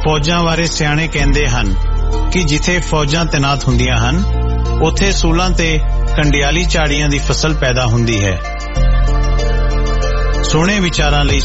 ਫੌਜਾਂ ਬਾਰੇ ਸਿਆਣੇ ਕਹਿੰਦੇ ਹਨ ਕਿ ਜਿੱਥੇ ਫੌਜਾਂ ਤੈਨਾਤ ਹੁੰਦੀਆਂ ਹਨ ਉੱਥੇ ਸੂਲਾਂ ਤੇ ਕੰਡਿਆਲੀ ਝਾੜੀਆਂ ਦੀ ਫਸਲ ਪੈਦਾ ਹੁੰਦੀ ਹੈ। ਸੋਹਣੇ ਵਿਚਾਰਾਂ ਲਈ